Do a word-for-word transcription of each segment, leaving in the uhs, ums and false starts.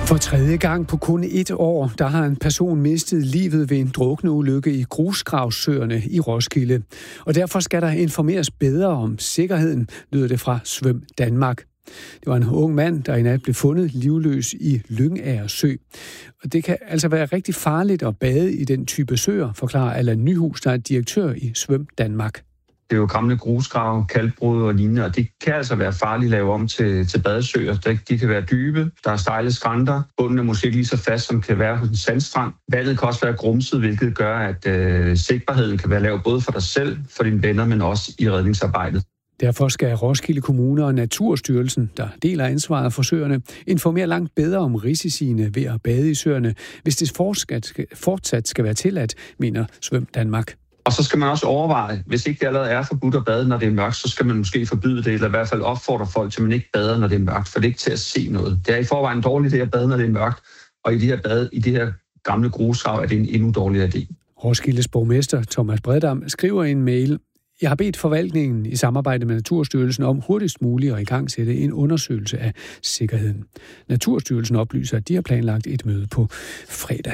For tredje gang på kun et år, der har en person mistet livet ved en drukneulykke i Grusgravsøerne i Roskilde. Og derfor skal der informeres bedre om sikkerheden, lyder det fra Svøm Danmark. Det var en ung mand, der i nat blev fundet livløs i Lyngager Sø. Og det kan altså være rigtig farligt at bade i den type søer, forklarer Allan Nyhus, der er direktør i Svøm Danmark. Det er jo gamle grusgrave, kalkbrud og lignende, og det kan altså være farligt at lave om til, til badesøer. De kan være dybe, der er stejle skrænter, bunden er måske ikke lige så fast, som kan være hos en sandstrand. Vandet kan også være grumset, hvilket gør, at øh, sigtbarheden kan være lav både for dig selv, for dine venner, men også i redningsarbejdet. Derfor skal Roskilde Kommune og Naturstyrelsen, der deler ansvaret for søerne, informere langt bedre om risiciene ved at bade i søerne, hvis det fortsat skal være tilladt, mener Svøm Danmark. Og så skal man også overveje, hvis ikke det allerede er forbudt at bade, når det er mørkt, så skal man måske forbyde det, eller i hvert fald opfordre folk til, at man ikke bader, når det er mørkt, for det er ikke til at se noget. Det er i forvejen en dårlig idé at bade, når det er mørkt, og i de her bade, i de her gamle grusgrav, er det en endnu dårligere idé. Roskildes borgmester Thomas Breddam skriver i en mail: Jeg har bedt forvaltningen i samarbejde med Naturstyrelsen om hurtigst muligt at igangsætte en undersøgelse af sikkerheden. Naturstyrelsen oplyser, at de har planlagt et møde på fredag.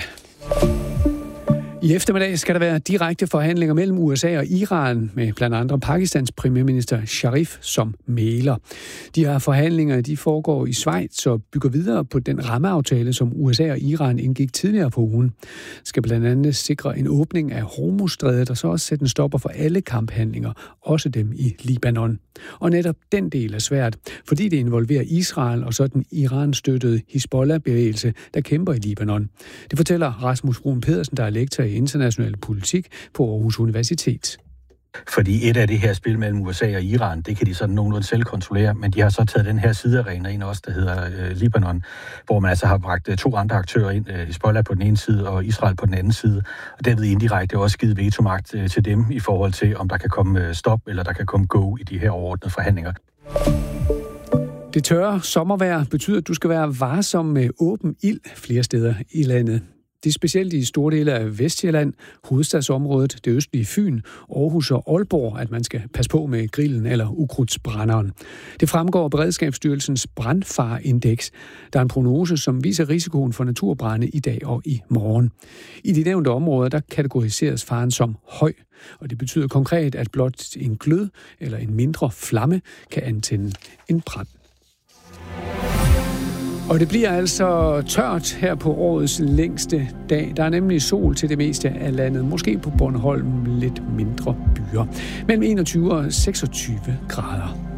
I eftermiddag skal der være direkte forhandlinger mellem U S A og Iran med blandt andre Pakistans premierminister Sharif som mægler. De her forhandlinger de foregår i Schweiz og bygger videre på den rammeaftale, som U S A og Iran indgik tidligere på ugen. Skal blandt andet sikre en åbning af Hormuzstrædet og så også sætte en stopper for alle kamphandlinger, også dem i Libanon. Og netop den del er svært, fordi det involverer Israel og så den Iran-støttede Hizbollah-bevægelse, der kæmper i Libanon. Det fortæller Rasmus Bruun Pedersen, der er lektor i international politik på Aarhus Universitet. Fordi et af det her spil mellem U S A og Iran, det kan de sådan nogenlunde selv kontrollere, men de har så taget den her sidearena ind også, der hedder øh, Libanon, hvor man altså har bragt øh, to andre aktører ind, øh, Hizbollah på den ene side og Israel på den anden side, og derved indirekte også givet vetomagt øh, til dem i forhold til, om der kan komme øh, stop eller der kan komme go i de her overordnede forhandlinger. Det tørre sommervejr betyder, at du skal være varsom med åben ild flere steder i landet. Det er specielt i store dele af Vestjylland, hovedstadsområdet, det østlige Fyn, Aarhus og Aalborg, at man skal passe på med grillen eller ukrudtsbrænderen. Det fremgår af Beredskabsstyrelsens brandfarindeks. Der er en prognose, som viser risikoen for naturbrande i dag og i morgen. I de nævnte områder, der kategoriseres faren som høj, og det betyder konkret, at blot en glød eller en mindre flamme kan antænde en brand. Og det bliver altså tørt her på årets længste dag. Der er nemlig sol til det meste af landet. Måske på Bornholm lidt mindre byer. Mellem enogtyve og seksogtyve grader.